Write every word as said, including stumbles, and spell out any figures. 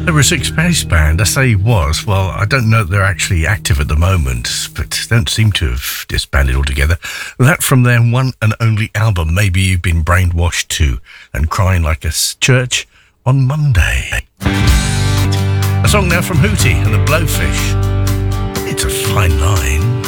They were a six-piece band. I say was. Well, I don't know if they're actually active at the moment, but don't seem to have disbanded altogether. That from their one and only album, Maybe You've Been Brainwashed Too, and Crying Like a Church on Monday. A song now from Hootie and the Blowfish. It's a fine line.